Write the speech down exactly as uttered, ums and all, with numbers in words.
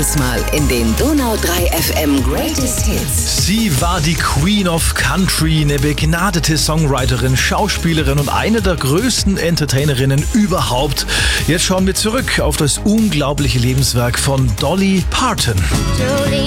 Mal in den Donau drei F M Greatest Hits. Sie war die Queen of Country, eine begnadete Songwriterin, Schauspielerin und eine der größten Entertainerinnen überhaupt. Jetzt schauen wir zurück auf das unglaubliche Lebenswerk von Dolly Parton. Jolene.